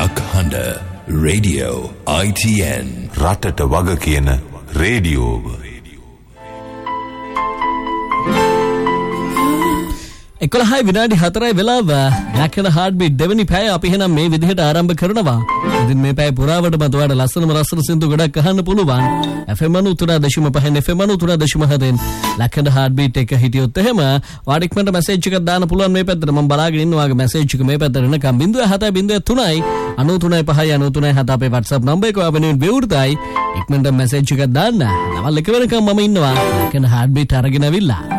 යක්හඬ radio ITN රටට වග කියන රේඩියෝව. 11 විනාඩි 4යි වෙලාව. යක්හඬ හાર્ට්බීට් දෙවෙනි පැය අපි එහෙනම් මේ විදිහට ආරම්භ කරනවා. ඉතින් මේ පැය පුරාවටම ඔයාලට ලස්සන සින්දු ගොඩක් අහන්න පුළුවන්. FM 93.5 FM 93.7 යක්හඬ හાર્ට්බීට් එක හිටියොත් එහෙම වාට ඉක්මනට මැසේජ් එකක් දාන්න පුළුවන් මේ පැත්තට. මම බලාගෙන ඉන්නවා ඔයාගේ මැසේජ් එක මේ පැත්තට එනකම් 0703 93.5 93.7 අපේ WhatsApp නම්බර් එක ඔයා වෙනුවෙන් විවෘතයි. ඉක්මනට මැසේජ් එකක් දාන්න. නවල් එක වෙනකම් මම ඉන්නවා. යක්හඬ හાર્ට්බීට් අරගෙන අවිල්ලා.